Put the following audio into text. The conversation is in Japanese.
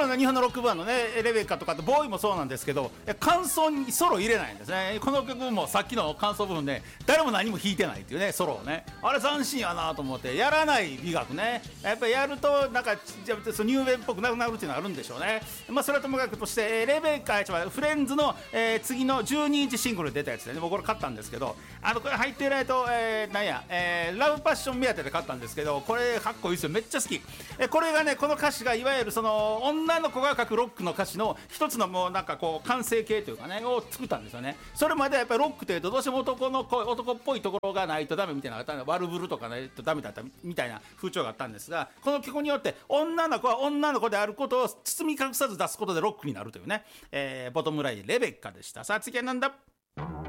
日本のロックバンドね、レベッカとかボーイもそうなんですけど、間奏にソロ入れないんですね。この曲もさっきの間奏部分で誰も何も弾いてないっていうね、ソロをね、あれ斬新やなと思って、やらない美学ね、やっぱりやるとなんかニューウェーブっぽくなくなるっていうのがあるんでしょうね。それはともかくとして、レベッカフレンズの、次の12インチシングルで出たやつでね、僕これ買ったんですけど、これ入ってないと、なんや、ラブパッション目当てで買ったんですけど、これかっこいいですよ、めっちゃ好き。これがね、この歌詞がいわゆるその女の子が書くロックの歌詞の一つのもうなんかこう完成形というかねを作ったんですよね。それまではやっぱりロックというとどうしても男っぽいところがないとダメみたいな、悪ぶるとかないとダメだったみたいな風潮があったんですが、この曲によって女の子は女の子であることを包み隠さず出すことでロックになるというね、ボトムラインレベッカでした。さあ次はなんだ。